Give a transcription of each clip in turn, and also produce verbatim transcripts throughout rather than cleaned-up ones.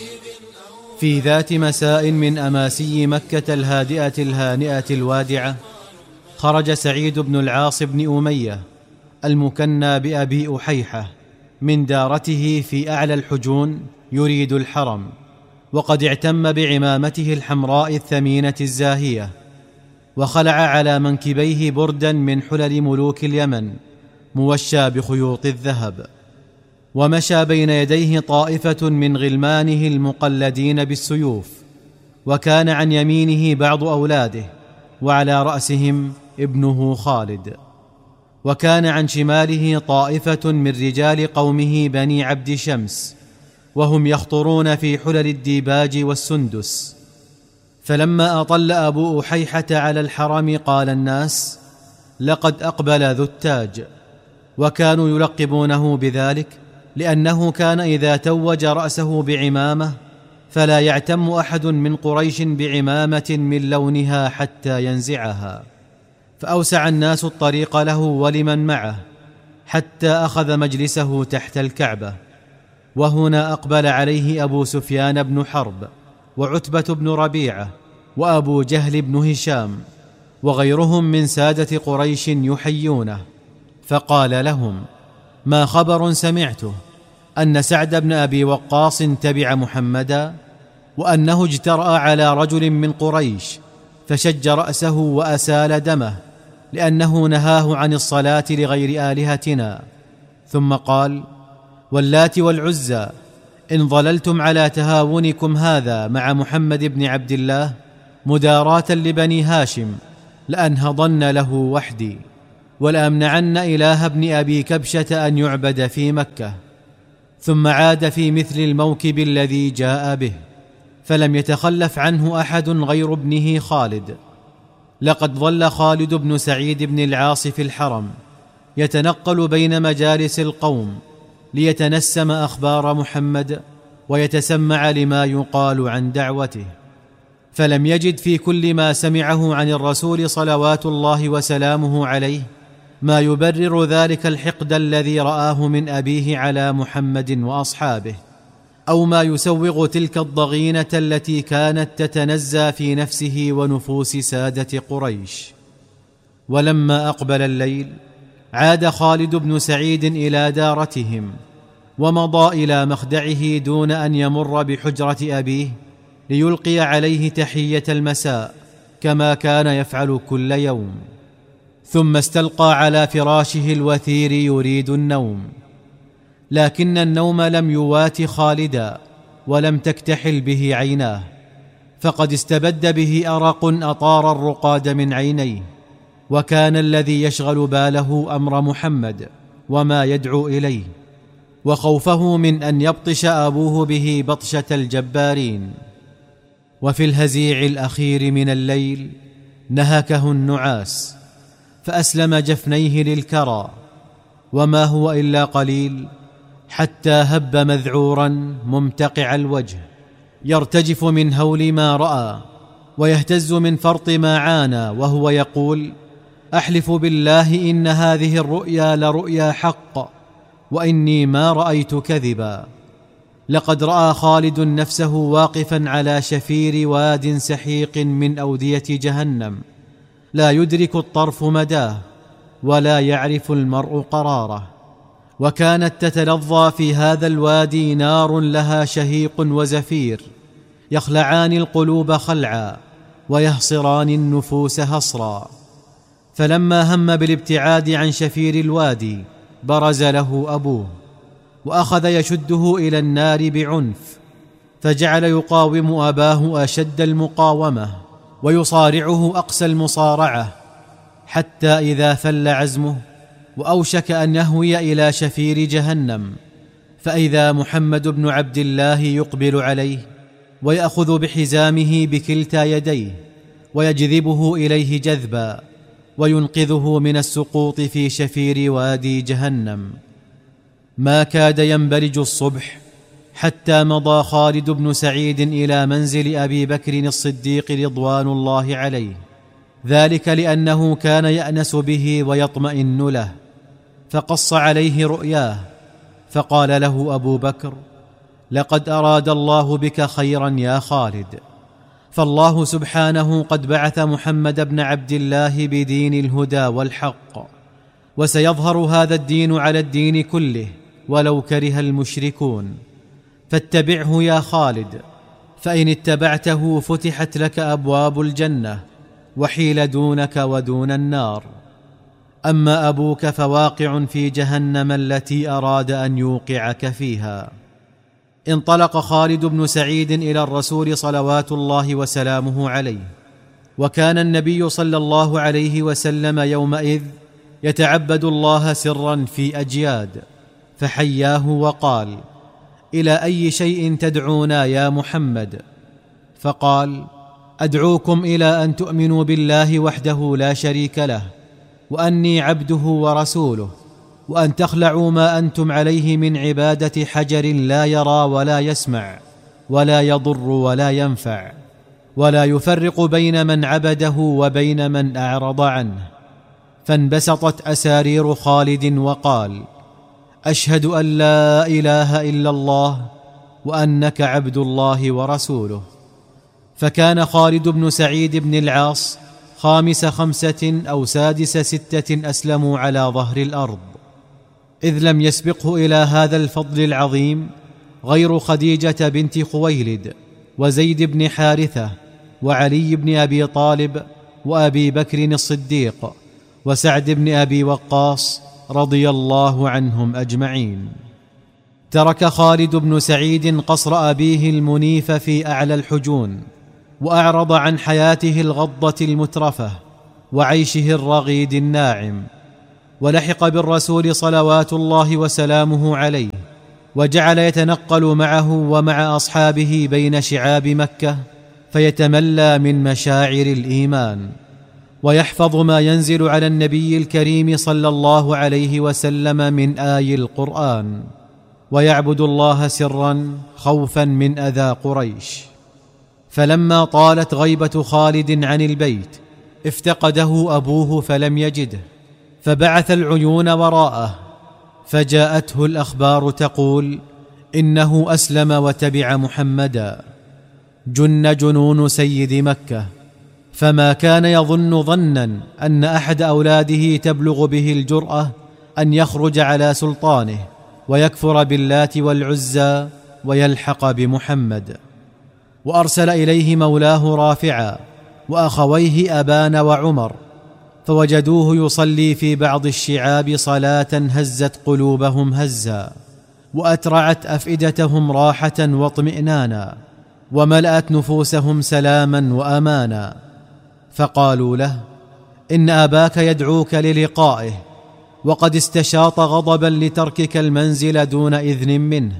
في ذات مساء من أماسي مكة الهادئة الهانئة الوادعة، خرج سعيد بن العاص بن أمية المكنى بأبي أحيحة من دارته في أعلى الحجون يريد الحرم، وقد اعتم بعمامته الحمراء الثمينة الزاهية، وخلع على منكبيه بردا من حلل ملوك اليمن موشى بخيوط الذهب، ومشى بين يديه طائفة من غلمانه المقلدين بالسيوف، وكان عن يمينه بعض أولاده وعلى رأسهم ابنه خالد، وكان عن شماله طائفة من رجال قومه بني عبد شمس، وهم يخطرون في حلل الديباج والسندس. فلما أطل أبو أحيحة على الحرم قال الناس: لقد أقبل ذو التاج. وكانوا يلقبونه بذلك لأنه كان إذا توج رأسه بعمامة فلا يعتم أحد من قريش بعمامة من لونها حتى ينزعها، فأوسع الناس الطريق له ولمن معه حتى أخذ مجلسه تحت الكعبة. وهنا أقبل عليه أبو سفيان بن حرب وعتبة بن ربيعة وأبو جهل بن هشام وغيرهم من سادة قريش يحيونه، فقال لهم: ما خبر سمعته أن سعد بن أبي وقاص تبع محمدا، وأنه اجترأ على رجل من قريش فشج رأسه وأسال دمه لأنه نهاه عن الصلاة لغير آلهتنا. ثم قال: واللات والعزى إن ظللتم على تهاونكم هذا مع محمد بن عبد الله مداراة لبني هاشم لأنهضن له وحدي، ولأمنعن إله ابن أبي كبشة أن يعبد في مكة. ثم عاد في مثل الموكب الذي جاء به، فلم يتخلف عنه أحد غير ابنه خالد. لقد ظل خالد بن سعيد بن العاص في الحرم يتنقل بين مجالس القوم ليتنسم أخبار محمد ويتسمع لما يقال عن دعوته، فلم يجد في كل ما سمعه عن الرسول صلوات الله وسلامه عليه ما يبرر ذلك الحقد الذي رآه من أبيه على محمد وأصحابه، أو ما يسوغ تلك الضغينة التي كانت تتنزى في نفسه ونفوس سادة قريش. ولما أقبل الليل عاد خالد بن سعيد إلى دارتهم، ومضى إلى مخدعه دون أن يمر بحجرة أبيه ليلقي عليه تحية المساء كما كان يفعل كل يوم، ثم استلقى على فراشه الوثير يريد النوم، لكن النوم لم يوات خالدا ولم تكتحل به عيناه، فقد استبد به أرق أطار الرقاد من عينيه، وكان الذي يشغل باله أمر محمد وما يدعو إليه، وخوفه من أن يبطش أبوه به بطشة الجبارين. وفي الهزيع الأخير من الليل نهكه النعاس فأسلم جفنيه للكرى، وما هو إلا قليل حتى هب مذعورا ممتقع الوجه يرتجف من هول ما رأى ويهتز من فرط ما عانى، وهو يقول: أحلف بالله إن هذه الرؤيا لرؤيا حق، وإني ما رأيت كذبا. لقد رأى خالد نفسه واقفا على شفير واد سحيق من أودية جهنم، لا يدرك الطرف مداه ولا يعرف المرء قراره، وكانت تتلظى في هذا الوادي نار لها شهيق وزفير يخلعان القلوب خلعا ويهصران النفوس هصرا. فلما هم بالابتعاد عن شفير الوادي برز له أبوه وأخذ يشده إلى النار بعنف، فجعل يقاوم أباه أشد المقاومة ويصارعه أقسى المصارعة، حتى إذا فل عزمه وأوشك أن يهوي إلى شفير جهنم، فإذا محمد بن عبد الله يقبل عليه ويأخذ بحزامه بكلتا يديه ويجذبه إليه جذبا وينقذه من السقوط في شفير وادي جهنم. ما كاد ينبرج الصبح حتى مضى خالد بن سعيد إلى منزل أبي بكر الصديق رضوان الله عليه، ذلك لأنه كان يأنس به ويطمئن له، فقص عليه رؤياه، فقال له أبو بكر: لقد أراد الله بك خيرا يا خالد، فالله سبحانه قد بعث محمد بن عبد الله بدين الهدى والحق، وسيظهر هذا الدين على الدين كله ولو كره المشركون، فاتبعه يا خالد، فإن اتبعته فتحت لك أبواب الجنة وحيل دونك ودون النار. أما أبوك فواقع في جهنم التي أراد أن يوقعك فيها. انطلق خالد بن سعيد إلى الرسول صلوات الله وسلامه عليه، وكان النبي صلى الله عليه وسلم يومئذ يتعبد الله سرا في أجياد، فحياه وقال: إلى أي شيء تدعونا يا محمد؟ فقال: أدعوكم إلى أن تؤمنوا بالله وحده لا شريك له، وأني عبده ورسوله، وأن تخلعوا ما أنتم عليه من عبادة حجر لا يرى ولا يسمع ولا يضر ولا ينفع، ولا يفرق بين من عبده وبين من أعرض عنه. فانبسطت أسارير خالد وقال: أشهد أن لا إله إلا الله وأنك عبد الله ورسوله. فكان خالد بن سعيد بن العاص خامس خمسة أو سادس ستة أسلموا على ظهر الأرض، إذ لم يسبقه إلى هذا الفضل العظيم غير خديجة بنت خويلد وزيد بن حارثة وعلي بن أبي طالب وأبي بكر الصديق وسعد بن أبي وقاص رضي الله عنهم أجمعين. ترك خالد بن سعيد قصر أبيه المنيف في أعلى الحجون، وأعرض عن حياته الغضة المترفة وعيشه الرغيد الناعم، ولحق بالرسول صلوات الله وسلامه عليه، وجعل يتنقل معه ومع أصحابه بين شعاب مكة، فيتملى من مشاعر الإيمان، ويحفظ ما ينزل على النبي الكريم صلى الله عليه وسلم من آي القرآن، ويعبد الله سرا خوفا من أذى قريش. فلما طالت غيبة خالد عن البيت افتقده أبوه فلم يجده، فبعث العيون وراءه، فجاءته الأخبار تقول: إنه أسلم وتبع محمدا. جن جنون سيد مكة، فما كان يظن ظنا أن أحد أولاده تبلغ به الجرأة أن يخرج على سلطانه ويكفر باللات والعزى ويلحق بمحمد. وأرسل إليه مولاه رافعا وأخويه أبان وعمر، فوجدوه يصلي في بعض الشعاب صلاة هزت قلوبهم هزا، وأترعت أفئدتهم راحة واطمئنانا، وملأت نفوسهم سلاما وأمانا. فقالوا له: إن أباك يدعوك للقائه، وقد استشاط غضبا لتركك المنزل دون إذن منه.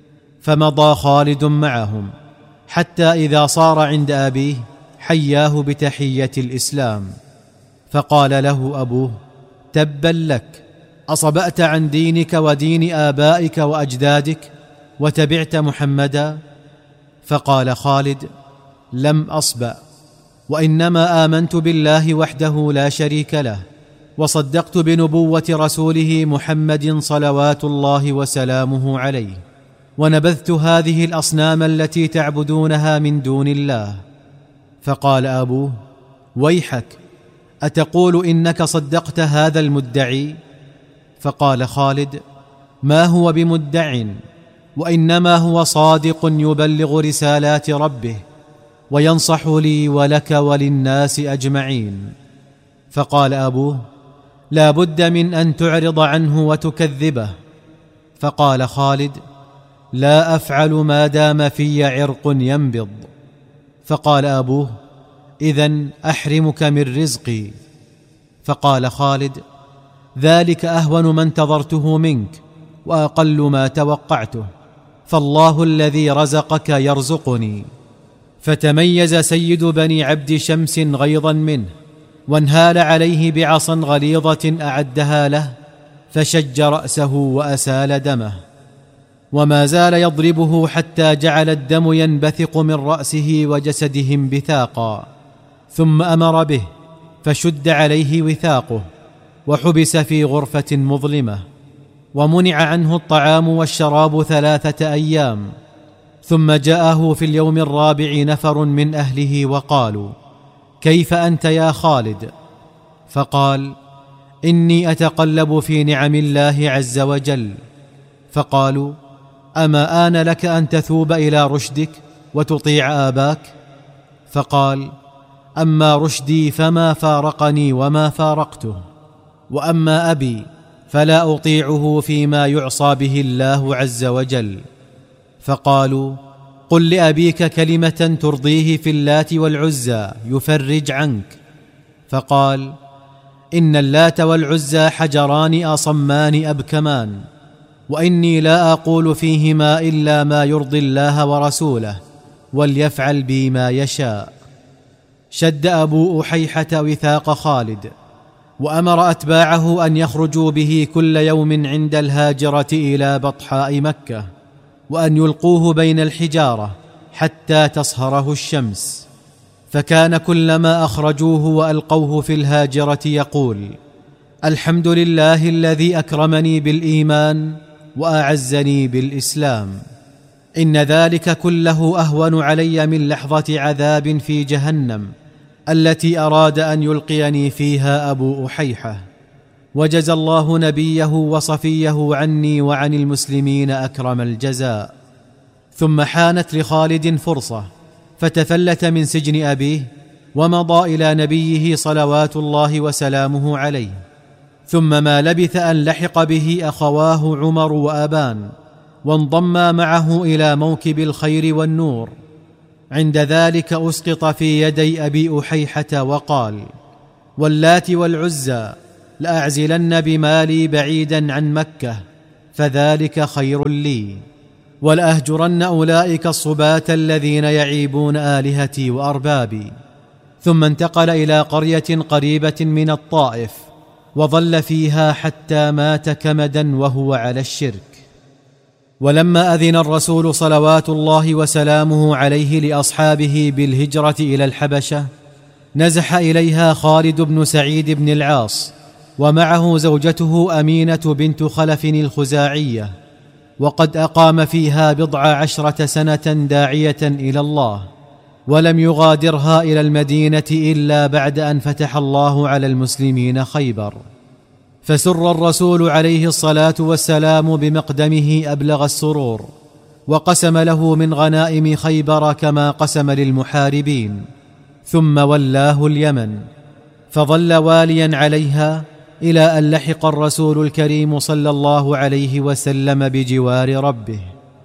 فمضى خالد معهم حتى إذا صار عند أبيه حياه بتحية الإسلام، فقال له أبوه: تبا لك، أصبأت عن دينك ودين آبائك وأجدادك وتبعت محمدا؟ فقال خالد: لم أصبأ، وإنما آمنت بالله وحده لا شريك له، وصدقت بنبوة رسوله محمد صلوات الله وسلامه عليه، ونبذت هذه الأصنام التي تعبدونها من دون الله. فقال أبوه: ويحك، أتقول إنك صدقت هذا المدعي؟ فقال خالد: ما هو بمدع، وإنما هو صادق يبلغ رسالات ربه وينصح لي ولك وللناس أجمعين. فقال أبوه: لا بد من أن تعرض عنه وتكذبه. فقال خالد: لا أفعل ما دام في عرق ينبض. فقال أبوه: إذن أحرمك من رزقي. فقال خالد: ذلك أهون ما انتظرته منك وأقل ما توقعته، فالله الذي رزقك يرزقني. فتميز سيد بني عبد شمس غيظا منه، وانهال عليه بعصا غليظة أعدها له، فشج رأسه وأسال دمه، وما زال يضربه حتى جعل الدم ينبثق من رأسه وجسده انبثاقا، ثم أمر به فشد عليه وثاقه، وحبس في غرفة مظلمة، ومنع عنه الطعام والشراب ثلاثة أيام، ثم جاءه في اليوم الرابع نفر من أهله وقالوا: كيف أنت يا خالد؟ فقال: إني أتقلب في نعم الله عز وجل. فقالوا: أما آن لك أن تثوب إلى رشدك وتطيع آباك؟ فقال: أما رشدي فما فارقني وما فارقته، وأما أبي فلا أطيعه فيما يعصى به الله عز وجل. فقالوا: قل لأبيك كلمة ترضيه في اللات والعزى يفرج عنك. فقال: إن اللات والعزى حجران أصمان أبكمان، وإني لا أقول فيهما إلا ما يرضي الله ورسوله، وليفعل بي ما يشاء. شد أبو أحيحة وثاق خالد، وأمر أتباعه أن يخرجوا به كل يوم عند الهاجرة إلى بطحاء مكة، وأن يلقوه بين الحجارة حتى تصهره الشمس. فكان كلما أخرجوه وألقوه في الهاجرة يقول: الحمد لله الذي أكرمني بالإيمان وأعزني بالإسلام. إن ذلك كله أهون علي من لحظة عذاب في جهنم التي أراد أن يلقيني فيها أبو أحيحة. وجزى الله نبيه وصفيه عني وعن المسلمين أكرم الجزاء. ثم حانت لخالد فرصة، فتفلت من سجن أبيه ومضى إلى نبيه صلوات الله وسلامه عليه. ثم ما لبث أن لحق به أخواه عمر وأبان، وانضما معه إلى موكب الخير والنور. عند ذلك أسقط في يدي أبي أحيحة وقال: واللات والعزى لأعزلن بمالي بعيدا عن مكة، فذلك خير لي، ولأهجرن أولئك الصباة الذين يعيبون آلهتي وأربابي. ثم انتقل إلى قرية قريبة من الطائف، وظل فيها حتى مات كمدا وهو على الشرك. ولما أذن الرسول صلوات الله وسلامه عليه لأصحابه بالهجرة إلى الحبشة، نزح إليها خالد بن سعيد بن العاص، ومعه زوجته أمينة بنت خلف الخزاعية، وقد أقام فيها بضع عشرة سنة داعية إلى الله، ولم يغادرها إلى المدينة إلا بعد أن فتح الله على المسلمين خيبر. فسر الرسول عليه الصلاة والسلام بمقدمه أبلغ السرور، وقسم له من غنائم خيبر كما قسم للمحاربين، ثم ولاه اليمن، فظل واليا عليها إلى أن لحق الرسول الكريم صلى الله عليه وسلم بجوار ربه.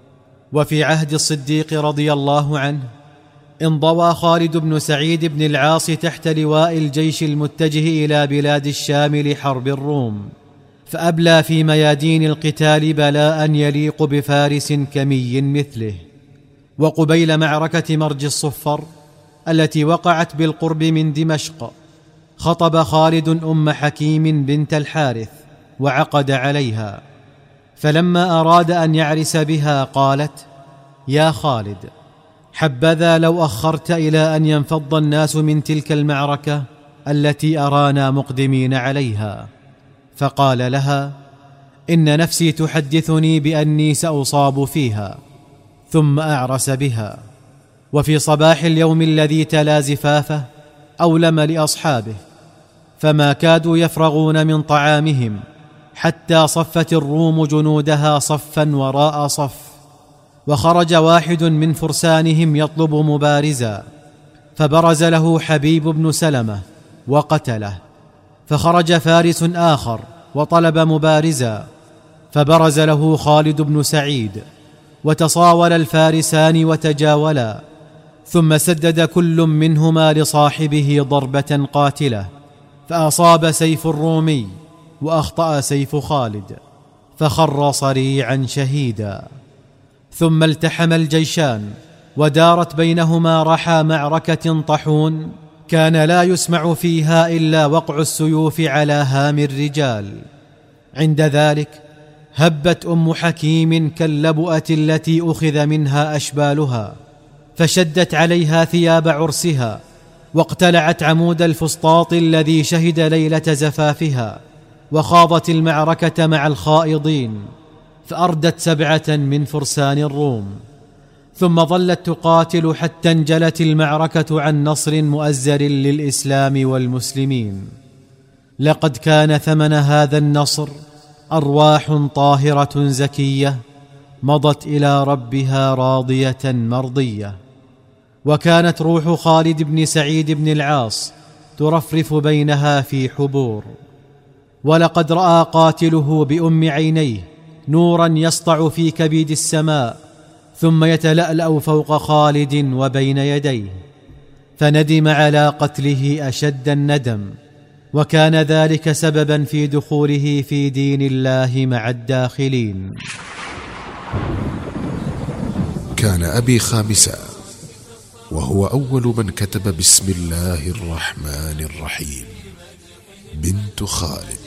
وفي عهد الصديق رضي الله عنه انضوى خالد بن سعيد بن العاص تحت لواء الجيش المتجه إلى بلاد الشام لحرب الروم، فأبلى في ميادين القتال بلاء يليق بفارس كمي مثله. وقبيل معركة مرج الصفر التي وقعت بالقرب من دمشق، خطب خالد أم حكيم بنت الحارث وعقد عليها، فلما أراد أن يعرس بها قالت: يا خالد، حبذا لو أخرت إلى أن ينفض الناس من تلك المعركة التي أرانا مقدمين عليها. فقال لها: إن نفسي تحدثني بأني سأصاب فيها، ثم أعرس بها. وفي صباح اليوم الذي تلا زفافه أولم لأصحابه، فما كادوا يفرغون من طعامهم حتى صفت الروم جنودها صفا وراء صف، وخرج واحد من فرسانهم يطلب مبارزا، فبرز له حبيب بن سلمة وقتله. فخرج فارس آخر وطلب مبارزا، فبرز له خالد بن سعيد، وتصاول الفارسان وتجاولا، ثم سدد كل منهما لصاحبه ضربة قاتلة، فأصاب سيف الرومي وأخطأ سيف خالد، فخر صريعا شهيدا. ثم التحم الجيشان، ودارت بينهما رحى معركة طحون كان لا يسمع فيها إلا وقع السيوف على هام الرجال. عند ذلك هبت أم حكيم كاللبؤة التي أخذ منها أشبالها، فشدت عليها ثياب عرسها، واقتلعت عمود الفسطاط الذي شهد ليلة زفافها، وخاضت المعركة مع الخائضين، فأردت سبعة من فرسان الروم. ثم ظلت تقاتل حتى انجلت المعركة عن نصر مؤزر للإسلام والمسلمين. لقد كان ثمن هذا النصر أرواح طاهرة زكية مضت إلى ربها راضية مرضية. وكانت روح خالد بن سعيد بن العاص ترفرف بينها في حبور. ولقد رأى قاتله بأم عينيه نورا يسطع في كبد السماء ثم يتلألأ فوق خالد وبين يديه، فندم على قتله أشد الندم، وكان ذلك سببا في دخوله في دين الله مع الداخلين. كان أبي خامسة، وهو أول من كتب بسم الله الرحمن الرحيم، بنت خالد.